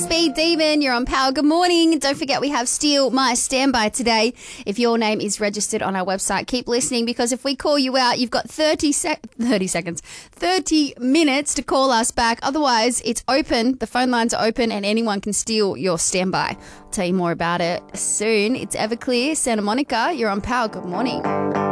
Speed Demon, you're on Power. Good morning. Don't forget we have Steal My Standby today. If your name is registered on our website, keep listening because if we call you out, you've got 30 minutes to call us back. Otherwise, it's open. The phone lines are open and anyone can steal your standby. I'll tell you more about it soon. It's Everclear, Santa Monica. You're on Power. Good morning.